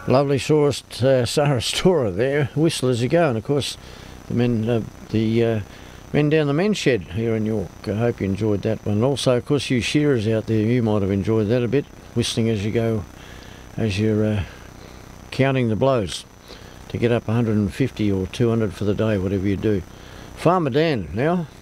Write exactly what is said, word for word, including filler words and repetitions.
Lovely Saurus, uh, Sarastora there, whistle as you go, and of course the men, uh, the uh, men down the men's shed here in York. I hope you enjoyed that one. Also, of course, you shearers out there, you might have enjoyed that a bit, whistling as you go, as you're uh, counting the blows to get up one hundred fifty or two hundred for the day, whatever you do. Farmer Dan now.